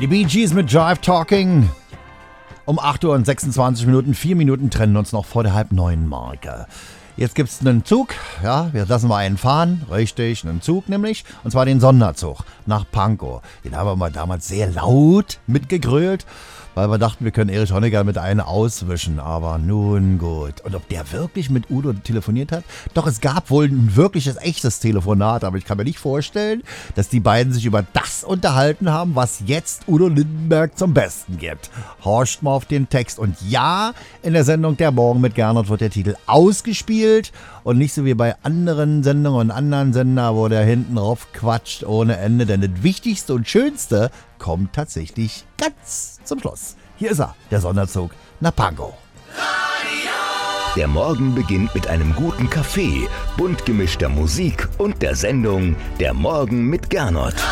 Die Bee Gees mit Jive Talking. Um 8 Uhr und 26 Minuten, 4 Minuten trennen uns noch vor der 8:30-Marke. Jetzt gibt's einen Zug, ja, wir lassen mal einen fahren, richtig, einen Zug nämlich, und zwar den Sonderzug nach Pankow. Den haben wir mal damals sehr laut mitgegrölt, weil wir dachten, wir können Erich Honecker mit einem auswischen, aber nun gut. Und ob der wirklich mit Udo telefoniert hat? Doch, es gab wohl ein wirkliches, echtes Telefonat, aber ich kann mir nicht vorstellen, dass die beiden sich über das unterhalten haben, was jetzt Udo Lindenberg zum Besten gibt. Horcht mal auf den Text. Und ja, in der Sendung Der Morgen mit Gernot wird der Titel ausgespielt und nicht so wie bei anderen Sendungen und anderen Sender, wo der hinten rauf quatscht ohne Ende, denn das Wichtigste und Schönste kommt tatsächlich ganz zum Schluss. Hier ist er, der Sonderzug nach Pankow. Der Morgen beginnt mit einem guten Kaffee, bunt gemischter Musik und der Sendung Der Morgen mit Gernot.